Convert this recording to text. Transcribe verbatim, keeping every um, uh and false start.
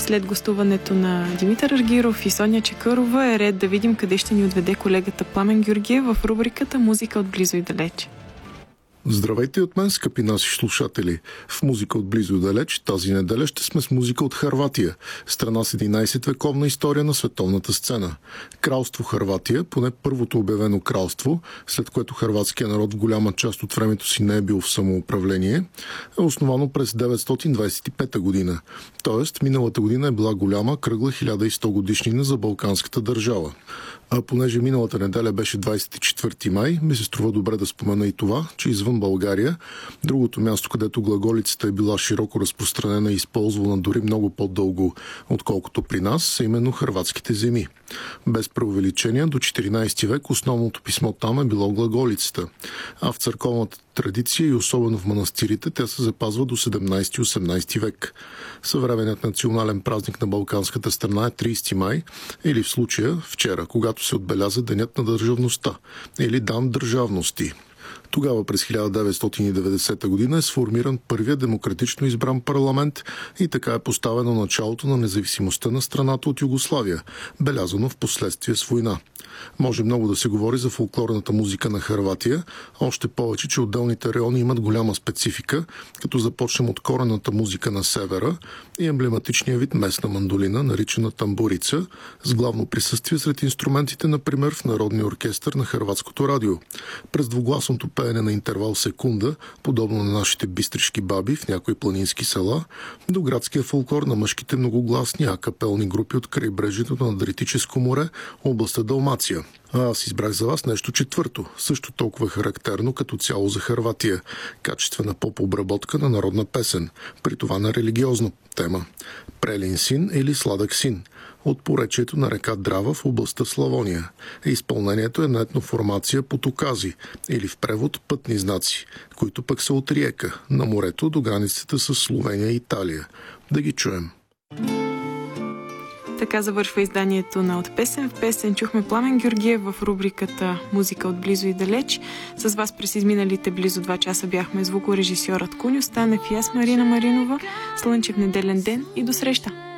След гостуването на Димитър Аргиров и Соня Чакърова е ред да видим къде ще ни отведе колегата Пламен Георгиев в рубриката "Музика от близо и далеч". Здравейте от мен, скъпи наши слушатели! В "Музика от близо и далеч" тази неделя ще сме с музика от Хърватия, страна с единайсетвековна история на световната сцена. Кралство Хърватия, поне първото обявено кралство, след което хърватският народ в голяма част от времето си не е бил в самоуправление, е основано през деветстотин двайсет и пета година. Тоест, миналата година е била голяма, кръгла хиляда и сто годишнина за балканската държава. А понеже миналата неделя беше двайсет и четвърти май, ми се струва добре да спомена и това, че извън България, другото място, където глаголицата е била широко разпространена и използвана дори много по-дълго, отколкото при нас, са именно хърватските земи. Без преувеличение, до четиринайсети век основното писмо там е било глаголицата, а в църковната традиция и особено в манастирите тя се запазва до седемнайсети и осемнайсети век. Съвременният национален празник на балканската страна е трийсети май, или в случая вчера, когато се отбеляза Денят на държавността, или Дан държавности. Тогава през хиляда деветстотин и деветдесета година е сформиран първият демократично избран парламент и така е поставено началото на независимостта на страната от Югославия, белязано в последствие с война. Може много да се говори за фолклорната музика на Хърватия, още повече, че отделните райони имат голяма специфика, като започнем от корената музика на севера и емблематичния вид местна мандолина, наричана тамбурица, с главно присъствие сред инструментите, например в Народния оркестър на Хърватското радио. През двугласното пеене на интервал секунда, подобно на нашите бистришки баби в някои планински села, до градския фолклор на мъжките многогласни акапелни групи от крайбрежието на Адриатическо море, областта Далмация. А аз избрах за вас нещо четвърто, също толкова характерно като цяло за Хърватия – качествена поп-обработка на народна песен, при това на религиозна тема. Прелин син или Сладък син от поречието на река Драва в областта Славония. Изпълнението е на етноформация Потокази или в превод Пътни знаци, които пък са от Риека, на морето до границата с Словения и Италия. Да ги чуем. Така завършва изданието на От песен в песен. Чухме Пламен Георгиев в рубриката "Музика от близо и далеч". С вас през изминалите близо два часа бяхме звукорежисьорът Куньо Станев и аз, Марина Маринова. Слънчев неделен ден и до среща!